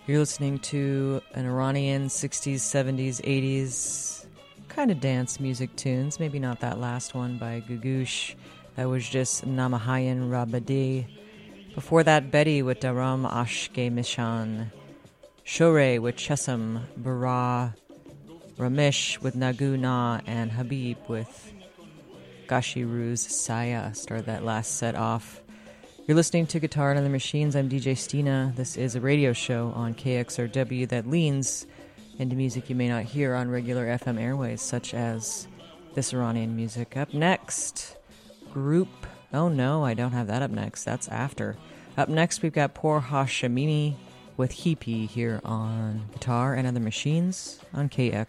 You're listening to an Iranian 60s, 70s, 80s kind of dance music tunes. Maybe not that last one by Gugush. That was just Namahayan Rabadi. Before that, Betty with Daram Ashke Mishan. Shore with Chesam. Bara Ramesh with Nagu Na. And Habib with Gashiru's Saya. Started that last set off. You're listening to Guitar and Other Machines. I'm DJ Stina. This is a radio show on KXRW that leans into music you may not hear on regular FM airways, such as this Iranian music. Up next, group. Oh no, I don't have that up next. That's after. Up next, we've got Poor Hashemini with Hippie here on Guitar and Other Machines on KXRW.